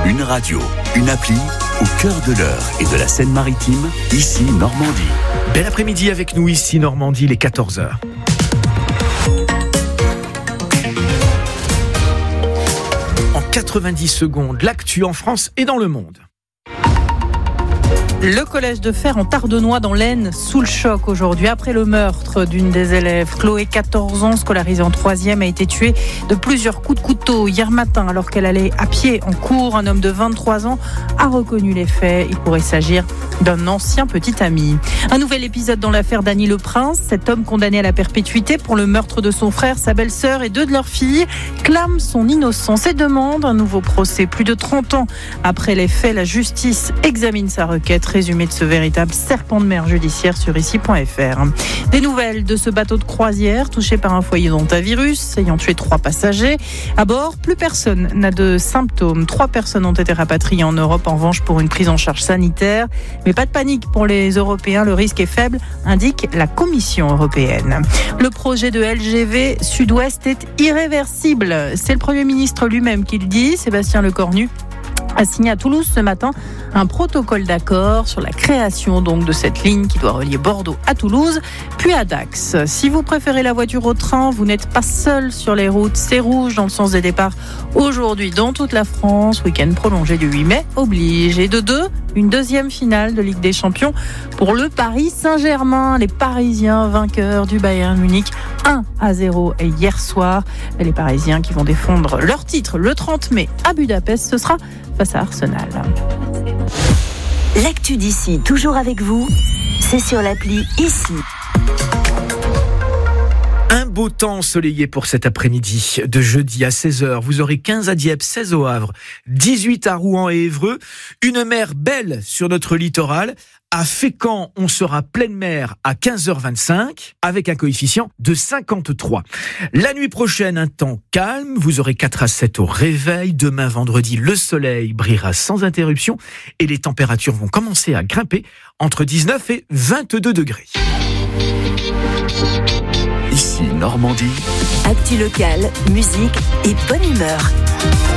Une radio, une appli, au cœur de l'Eure et de la Seine-Maritime, ici Normandie. Bel après-midi avec nous ici Normandie, les 14h. En 90 secondes, l'actu en France et dans le monde. Le collège de Fer en Tardenois dans l'Aisne sous le choc aujourd'hui. Après le meurtre d'une des élèves, Chloé, 14 ans, scolarisée en 3e, a été tuée de plusieurs coups de couteau hier matin alors qu'elle allait à pied en cours. Un homme de 23 ans a reconnu les faits. Il pourrait s'agir d'un ancien petit ami. Un nouvel épisode dans l'affaire Dany Le Prince. Cet homme condamné à la perpétuité pour le meurtre de son frère, sa belle-sœur et 2 de leurs filles clame son innocence et demande un nouveau procès. Plus de 30 ans après les faits, la justice examine sa requête. Résumé de ce véritable serpent de mer judiciaire sur ici.fr. Des nouvelles de ce bateau de croisière touché par un foyer d'hantavirus ayant tué 3 passagers. À bord, plus personne n'a de symptômes. 3 personnes ont été rapatriées en Europe en revanche pour une prise en charge sanitaire. Mais pas de panique pour les Européens, le risque est faible, indique la Commission européenne. Le projet de LGV Sud-Ouest est irréversible. C'est le Premier ministre lui-même qui le dit, Sébastien Lecornu a signé à Toulouse ce matin un protocole d'accord sur la création donc de cette ligne qui doit relier Bordeaux à Toulouse, puis à Dax. Si vous préférez la voiture au train, vous n'êtes pas seul sur les routes. C'est rouge dans le sens des départs aujourd'hui dans toute la France. Week-end prolongé du 8 mai oblige. Et de 2, une deuxième finale de Ligue des Champions pour le Paris Saint-Germain. Les Parisiens vainqueurs du Bayern Munich 1-0 hier soir. Les Parisiens qui vont défendre leur titre le 30 mai à Budapest. Ce sera face à Arsenal. L'actu d'ici, toujours avec vous, c'est sur l'appli Ici. Un beau temps ensoleillé pour cet après-midi de jeudi à 16h. Vous aurez 15 à Dieppe, 16 au Havre, 18 à Rouen et Évreux. Une mer belle sur notre littoral. À Fécamp, on sera pleine mer à 15h25 avec un coefficient de 53. La nuit prochaine, un temps calme. Vous aurez 4 à 7 au réveil. Demain, vendredi, le soleil brillera sans interruption et les températures vont commencer à grimper entre 19 et 22 degrés. Ici Normandie. Actu locale, musique et bonne humeur.